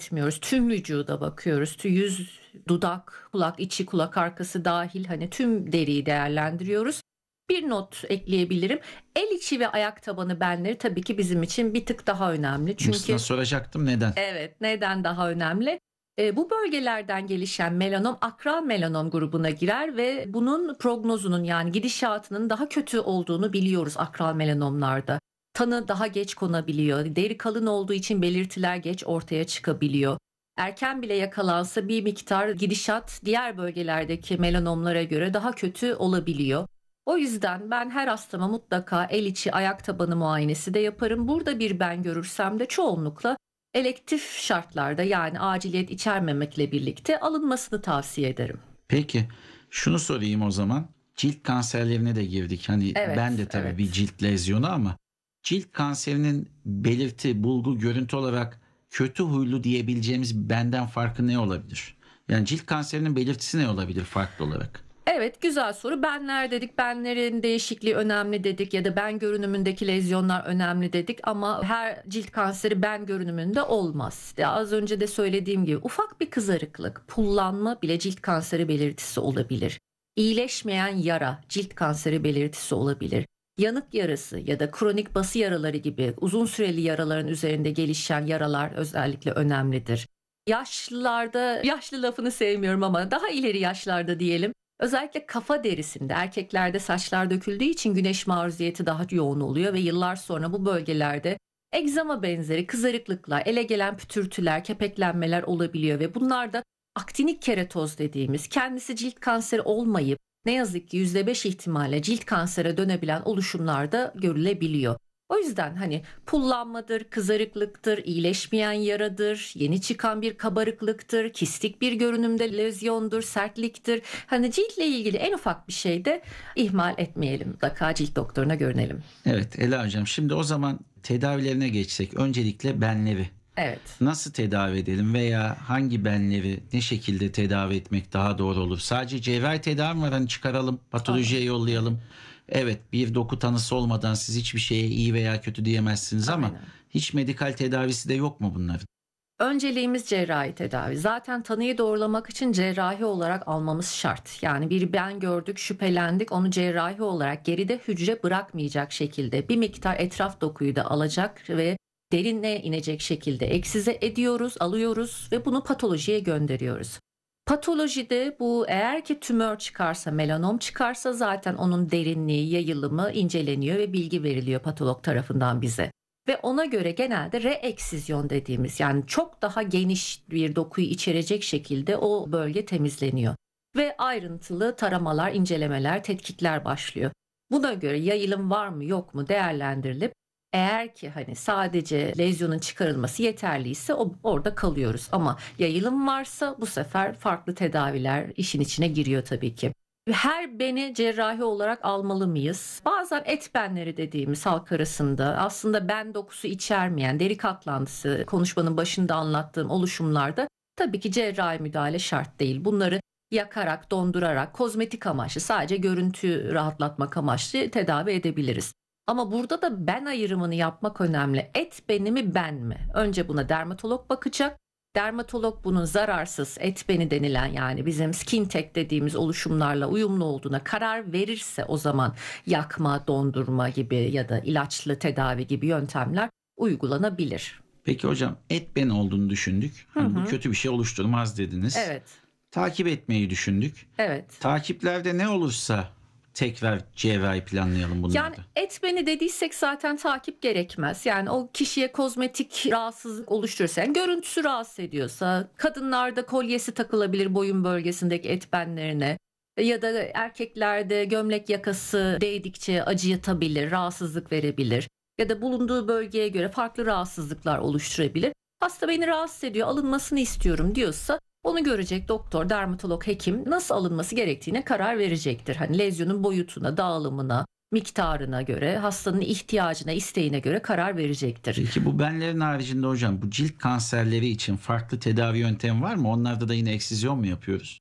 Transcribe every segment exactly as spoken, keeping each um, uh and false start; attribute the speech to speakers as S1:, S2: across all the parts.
S1: geçmiyoruz. Tüm vücuda bakıyoruz. Tü- Yüz, dudak, kulak içi, kulak arkası dahil hani tüm deriyi değerlendiriyoruz. Bir not ekleyebilirim. El içi ve ayak tabanı benleri tabii ki bizim için bir tık daha önemli.
S2: Aslında
S1: Çünkü
S2: soracaktım neden?
S1: evet, neden daha önemli? E, bu bölgelerden gelişen melanom akral melanom grubuna girer ve bunun prognozunun yani gidişatının daha kötü olduğunu biliyoruz akral melanomlarda. Tanı daha geç konabiliyor. Deri kalın olduğu için belirtiler geç ortaya çıkabiliyor. Erken bile yakalansa bir miktar gidişat diğer bölgelerdeki melanomlara göre daha kötü olabiliyor. O yüzden ben her hastama mutlaka el içi ayak tabanı muayenesi de yaparım. Burada bir ben görürsem de çoğunlukla elektif şartlarda yani aciliyet içermemekle birlikte alınmasını tavsiye ederim.
S2: Peki şunu sorayım o zaman. Cilt kanserlerine de girdik. Hani
S1: Evet,
S2: ben de tabii bir
S1: evet.
S2: cilt lezyonu ama cilt kanserinin belirti, bulgu, görüntü olarak kötü huylu diyebileceğimiz benden farkı ne olabilir? Yani cilt kanserinin belirtisi ne olabilir farklı olarak?
S1: Evet, güzel soru. Benler dedik, benlerin değişikliği önemli dedik ya da ben görünümündeki lezyonlar önemli dedik ama her cilt kanseri ben görünümünde olmaz. Ya az önce de söylediğim gibi ufak bir kızarıklık, pullanma bile cilt kanseri belirtisi olabilir. İyileşmeyen yara cilt kanseri belirtisi olabilir. Yanık yarası ya da kronik bası yaraları gibi uzun süreli yaraların üzerinde gelişen yaralar özellikle önemlidir. Yaşlılarda, yaşlı lafını sevmiyorum ama daha ileri yaşlarda diyelim. Özellikle kafa derisinde erkeklerde saçlar döküldüğü için güneş maruziyeti daha yoğun oluyor ve yıllar sonra bu bölgelerde egzama benzeri kızarıklıklar, ele gelen pütürtüler, kepeklenmeler olabiliyor ve bunlar da aktinik keratoz dediğimiz kendisi cilt kanseri olmayıp ne yazık ki yüzde beş ihtimalle cilt kansere dönebilen oluşumlarda görülebiliyor. O yüzden hani pullanmadır, kızarıklıktır, iyileşmeyen yaradır, yeni çıkan bir kabarıklıktır, kistik bir görünümde lezyondur, sertliktir. Hani ciltle ilgili en ufak bir şeyde ihmal etmeyelim. Mutlaka cilt doktoruna görünelim.
S2: Evet Ela Hocam, şimdi o zaman tedavilerine geçsek. Öncelikle benleri
S1: Evet.
S2: nasıl tedavi edelim veya hangi benleri ne şekilde tedavi etmek daha doğru olur? Sadece cerrahi tedavi mi var? Hani çıkaralım, patolojiye
S1: Aynen.
S2: yollayalım. Evet, bir doku tanısı olmadan siz hiçbir şeye iyi veya kötü diyemezsiniz ama
S1: Aynen.
S2: hiç medikal tedavisi de yok mu bunların?
S1: Önceliğimiz cerrahi tedavi. Zaten tanıyı doğrulamak için cerrahi olarak almamız şart. Yani bir ben gördük, şüphelendik, onu cerrahi olarak geride hücre bırakmayacak şekilde bir miktar etraf dokuyu da alacak ve derinine inecek şekilde eksize ediyoruz, alıyoruz ve bunu patolojiye gönderiyoruz. Patolojide bu eğer ki tümör çıkarsa, melanom çıkarsa zaten onun derinliği, yayılımı inceleniyor ve bilgi veriliyor patolog tarafından bize. Ve ona göre genelde reeksizyon dediğimiz yani çok daha geniş bir dokuyu içerecek şekilde o bölge temizleniyor. Ve ayrıntılı taramalar, incelemeler, tetkikler başlıyor. Buna göre yayılım var mı yok mu değerlendirilip eğer ki hani sadece lezyonun çıkarılması yeterliyse o, orada kalıyoruz. Ama yayılım varsa bu sefer farklı tedaviler işin içine giriyor tabii ki. Her beni cerrahi olarak almalı mıyız? Bazen et benleri dediğimiz halk arasında aslında ben dokusu içermeyen deri katlantısı konuşmanın başında anlattığım oluşumlarda tabii ki cerrahi müdahale şart değil. Bunları yakarak, dondurarak, kozmetik amaçlı sadece görüntü rahatlatmak amaçlı tedavi edebiliriz. Ama burada da ben ayrımını yapmak önemli. Et beni mi ben mi? Önce buna dermatolog bakacak. Dermatolog bunun zararsız et beni denilen yani bizim skin tech dediğimiz oluşumlarla uyumlu olduğuna karar verirse o zaman yakma, dondurma gibi ya da ilaçlı tedavi gibi yöntemler uygulanabilir.
S2: Peki hocam, et ben olduğunu düşündük.
S1: Hı
S2: Hani bu
S1: hı.
S2: kötü bir şey oluşturmaz dediniz.
S1: Evet.
S2: Takip etmeyi düşündük.
S1: Evet.
S2: Takiplerde ne olursa tekrar cerrahi planlayalım
S1: Yani
S2: bunlarda.
S1: et beni dediysek zaten takip gerekmez. Yani o kişiye kozmetik rahatsızlık oluşturursa, yani görüntüsü rahatsız ediyorsa, kadınlarda kolyesi takılabilir boyun bölgesindeki et benlerine ya da erkeklerde gömlek yakası değdikçe acıyatabilir, rahatsızlık verebilir ya da bulunduğu bölgeye göre farklı rahatsızlıklar oluşturabilir. Hasta beni rahatsız ediyor, alınmasını istiyorum diyorsa onu görecek doktor, dermatolog, hekim nasıl alınması gerektiğine karar verecektir. Hani lezyonun boyutuna, dağılımına, miktarına göre, hastanın ihtiyacına, isteğine göre karar verecektir.
S2: Peki bu benlerin haricinde hocam bu cilt kanserleri için farklı tedavi yöntemi var mı? Onlarda da yine eksizyon mu yapıyoruz?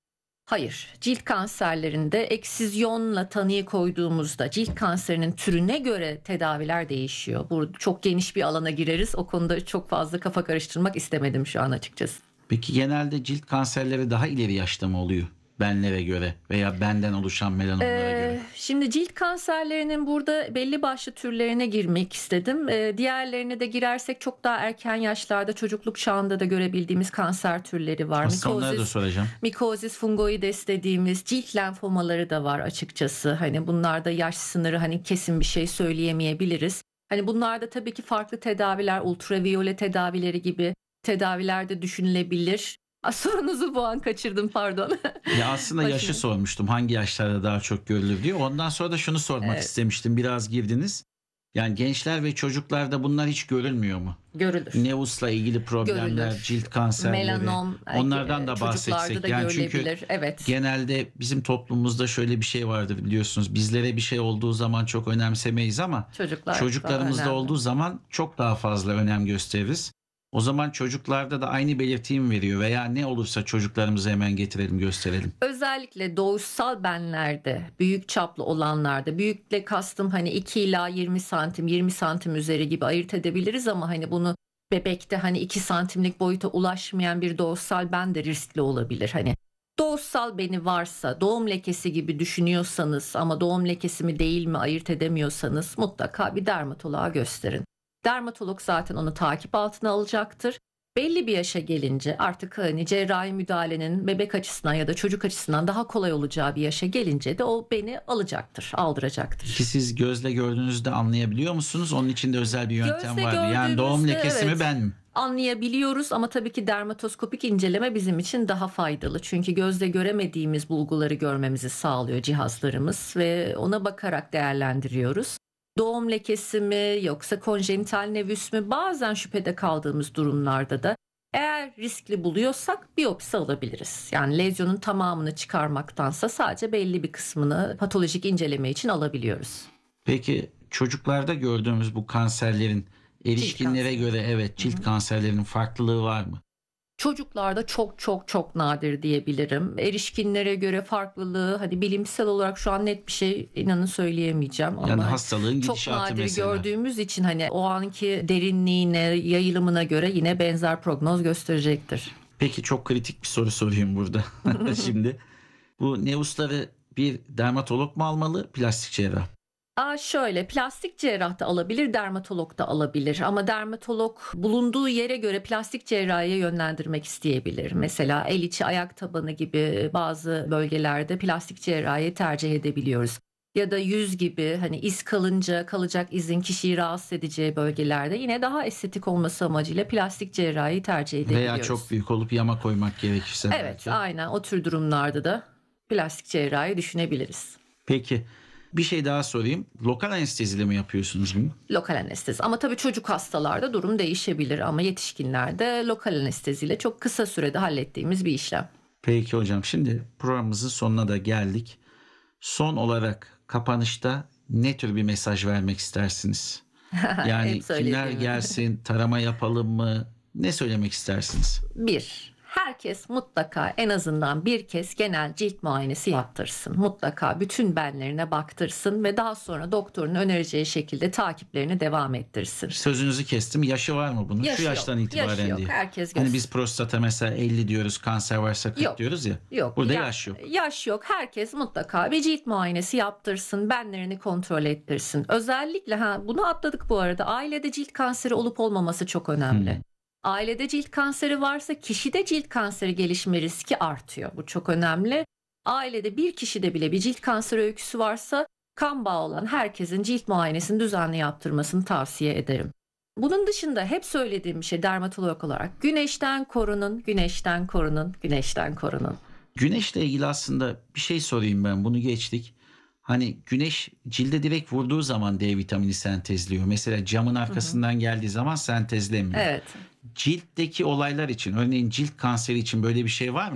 S1: Hayır, cilt kanserlerinde eksizyonla tanıyı koyduğumuzda cilt kanserinin türüne göre tedaviler değişiyor. Bu çok geniş bir alana gireriz. O konuda çok fazla kafa karıştırmak istemedim şu an açıkçası.
S2: Peki genelde cilt kanserleri daha ileri yaşta mı oluyor? Benlere göre veya benden oluşan melanomlara
S1: Ee,
S2: göre.
S1: Şimdi cilt kanserlerinin burada belli başlı türlerine girmek istedim. Ee, diğerlerine de girersek çok daha erken yaşlarda çocukluk çağında da görebildiğimiz kanser türleri var.
S2: Aslında onları da
S1: Mikozis,
S2: soracağım.
S1: mikozis fungoides dediğimiz cilt lenfomaları da var açıkçası. Hani bunlarda yaş sınırı hani kesin bir şey söyleyemeyebiliriz. Hani bunlarda tabii ki farklı tedaviler, ultraviyole tedavileri gibi tedaviler de düşünülebilir. Aa, sorunuzu bu an kaçırdım, pardon.
S2: Ya aslında yaşı
S1: Başını.
S2: sormuştum. Hangi yaşlarda daha çok görülür diye. Ondan sonra da şunu sormak
S1: Evet.
S2: istemiştim. Biraz girdiniz. Yani gençler ve çocuklarda bunlar hiç görülmüyor mu?
S1: Görülür.
S2: Nevus'la ilgili problemler,
S1: Görülür.
S2: cilt kanserleri.
S1: Melanom,
S2: Onlardan
S1: e,
S2: da
S1: çocuklarda
S2: bahsetsek.
S1: da
S2: Yani çünkü
S1: görülebilir. Evet.
S2: genelde bizim toplumumuzda şöyle bir şey vardır biliyorsunuz. Bizlere bir şey olduğu zaman çok önemsemeyiz ama
S1: Çocuklar daha
S2: çocuklarımızda
S1: önemli.
S2: olduğu zaman çok daha fazla önem gösteririz. O zaman çocuklarda da aynı belirtiyi mi veriyor veya ne olursa çocuklarımıza hemen getirelim, gösterelim.
S1: Özellikle doğuşsal benlerde, büyük çaplı olanlarda, büyükle kastım hani iki ila yirmi santim, yirmi santim üzeri gibi ayırt edebiliriz ama hani bunu bebekte hani iki santimlik boyuta ulaşmayan bir doğuşsal ben de riskli olabilir. Hani doğuşsal beni varsa, doğum lekesi gibi düşünüyorsanız ama doğum lekesi mi değil mi ayırt edemiyorsanız mutlaka bir dermatoloğa gösterin. Dermatolog zaten onu takip altına alacaktır. Belli bir yaşa gelince artık hani cerrahi müdahalenin bebek açısından ya da çocuk açısından daha kolay olacağı bir yaşa gelince de o beni alacaktır, aldıracaktır.
S2: Ki siz gözle gördüğünüzde anlayabiliyor musunuz? Onun için de özel bir yöntem
S1: Gözle
S2: var mı? Yani doğum
S1: gördüğümüzde,
S2: lekesi mi
S1: evet,
S2: ben mi?
S1: anlayabiliyoruz ama tabii ki dermatoskopik inceleme bizim için daha faydalı. Çünkü gözle göremediğimiz bulguları görmemizi sağlıyor cihazlarımız ve ona bakarak değerlendiriyoruz. Doğum lekesi mi yoksa konjenital nevüs mü, bazen şüphede kaldığımız durumlarda da eğer riskli buluyorsak biyopsi alabiliriz. Yani lezyonun tamamını çıkarmaktansa sadece belli bir kısmını patolojik inceleme için alabiliyoruz.
S2: Peki çocuklarda gördüğümüz bu kanserlerin erişkinlere
S1: kanseri.
S2: göre evet cilt kanserlerinin farklılığı var mı?
S1: Çocuklarda çok çok çok nadir diyebilirim. Erişkinlere göre farklılığı hani bilimsel olarak şu an net bir şey inanın söyleyemeyeceğim
S2: Yani
S1: ama
S2: hastalığın
S1: çok
S2: gidişatı
S1: nadir
S2: mesela.
S1: gördüğümüz için hani o anki derinliğine, yayılımına göre yine benzer prognoz gösterecektir.
S2: Peki çok kritik bir soru sorayım burada. Şimdi bu nevusları bir dermatolog mu almalı, plastik cerrah?
S1: Aa, şöyle plastik cerrah da alabilir, dermatolog da alabilir ama dermatolog bulunduğu yere göre plastik cerrahiye yönlendirmek isteyebilir. Mesela el içi, ayak tabanı gibi bazı bölgelerde plastik cerrahiyi tercih edebiliyoruz. Ya da yüz gibi hani iz kalınca kalacak izin kişiyi rahatsız edeceği bölgelerde yine daha estetik olması amacıyla plastik cerrahiyi tercih edebiliyoruz.
S2: Veya çok büyük olup yama koymak gerekirse
S1: Evet,
S2: belki.
S1: aynen o tür durumlarda da plastik cerrahi düşünebiliriz.
S2: Peki bir şey daha sorayım. Lokal anesteziyle mi yapıyorsunuz bunu?
S1: Lokal anestezi. Ama tabii çocuk hastalarda durum değişebilir ama yetişkinlerde lokal anesteziyle çok kısa sürede hallettiğimiz bir işlem.
S2: Peki hocam, şimdi programımızın sonuna da geldik. Son olarak kapanışta ne tür bir mesaj vermek istersiniz? Yani
S1: Hep
S2: kimler
S1: söylediğim.
S2: gelsin, tarama yapalım mı? Ne söylemek istersiniz?
S1: Bir, herkes mutlaka en azından bir kez genel cilt muayenesi yaptırsın. Mutlaka bütün benlerine baktırsın ve daha sonra doktorun önereceği şekilde takiplerini devam ettirsin.
S2: Sözünüzü kestim. Yaşı var mı bunun?
S1: Yaşı
S2: Şu yaştan
S1: yok,
S2: itibaren
S1: yaşı yok.
S2: diye.
S1: Herkes
S2: Hani
S1: göz-
S2: biz prostata mesela elli diyoruz, kanser varsa kırk
S1: Yok.
S2: diyoruz ya.
S1: Yok.
S2: Burada
S1: ya-
S2: yaş yok.
S1: Yaş yok. Herkes mutlaka bir cilt muayenesi yaptırsın, benlerini kontrol ettirsin. Özellikle ha bunu atladık bu arada. Ailede cilt kanseri olup olmaması çok önemli.
S2: Hmm.
S1: Ailede cilt kanseri varsa kişide cilt kanseri gelişme riski artıyor. Bu çok önemli. Ailede bir kişide bile bir cilt kanseri öyküsü varsa kan bağı olan herkesin cilt muayenesini düzenli yaptırmasını tavsiye ederim. Bunun dışında hep söylediğim bir şey dermatolog olarak güneşten korunun, güneşten korunun, güneşten korunun.
S2: Güneşle ilgili aslında bir şey sorayım ben. Bunu geçtik. Hani güneş cilde direkt vurduğu zaman D vitamini sentezliyor. Mesela camın arkasından geldiği zaman sentezlemiyor.
S1: Evet.
S2: Ciltteki olaylar için, örneğin cilt kanseri için böyle bir şey var mı?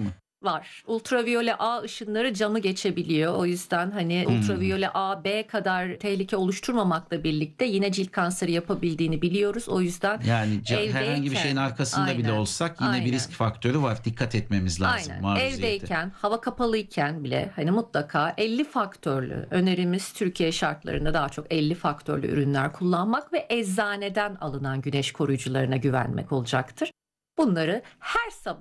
S1: Var. Ultraviyole A ışınları camı geçebiliyor. O yüzden hani
S2: Hmm.
S1: ultraviyole A, B kadar tehlike oluşturmamakla birlikte yine cilt kanseri yapabildiğini biliyoruz. O yüzden
S2: Yani ca- herhangi bir şeyin
S1: evdeyken
S2: arkasında bile
S1: aynen,
S2: olsak yine bir
S1: aynen.
S2: risk faktörü var. Dikkat etmemiz lazım
S1: Aynen.
S2: maruziyete.
S1: Evdeyken, hava kapalıyken bile hani mutlaka elli faktörlü önerimiz Türkiye şartlarında daha çok elli faktörlü ürünler kullanmak ve eczaneden alınan güneş koruyucularına güvenmek olacaktır. Bunları her sabah